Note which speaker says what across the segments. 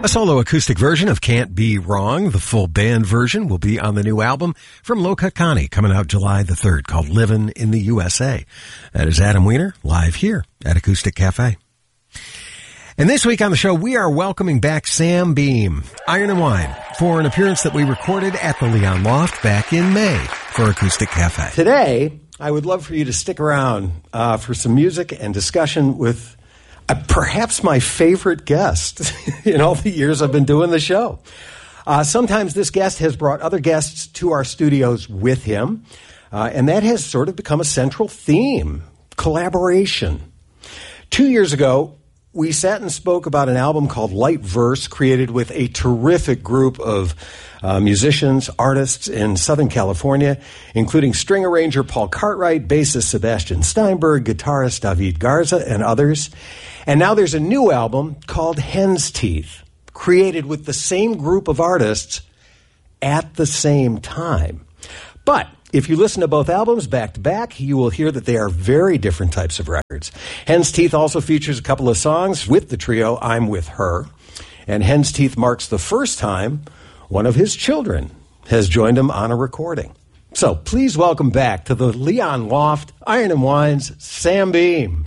Speaker 1: A solo acoustic version of Can't Be Wrong. The full band version will be on the new album from Low Cut Connie, coming out July the 3rd, called Livin' in the USA. That is Adam Wiener, live here at Acoustic Cafe. And this week on the show, we are welcoming back Sam Beam, Iron and Wine, for an appearance that we recorded at the Leon Loft back in May for Acoustic Cafe. Today, I would love for you to stick around for some music and discussion with perhaps my favorite guest in all the years I've been doing the show. Sometimes this guest has brought other guests to our studios with him, and that has sort of become a central theme, collaboration. 2 years ago, we sat and spoke about an album called Light Verse, created with a terrific group of musicians, artists in Southern California, including string arranger Paul Cartwright, bassist Sebastian Steinberg, guitarist David Garza, and others. And now there's a new album called Hen's Teeth, created with the same group of artists at the same time. But if you listen to both albums back to back, you will hear that they are very different types of records. Hen's Teeth also features a couple of songs with the trio I'm With Her. And Hen's Teeth marks the first time one of his children has joined him on a recording. So please welcome back to the Leon Loft, Iron and Wine's Sam Beam.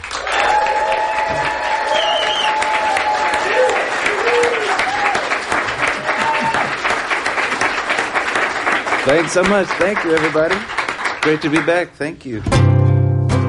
Speaker 2: Thanks so much. Thank you, everybody. Great to be back. Thank you.